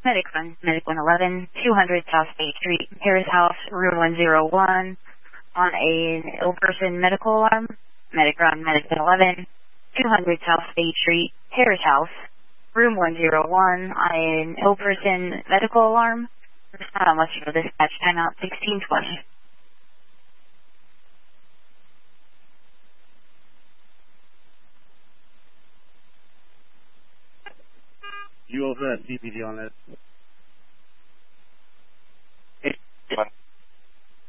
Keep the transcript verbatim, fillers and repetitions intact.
Medic one, Medic one eleven, two hundred South State Street, Harris House, room one oh one, on an ill person medical alarm. Medic run, Medic one eleven, two hundred South State Street, Harris House, room one oh one, on an ill person medical alarm. Respond on Western Dispatch, timeout sixteen twenty. You over at D P D on that?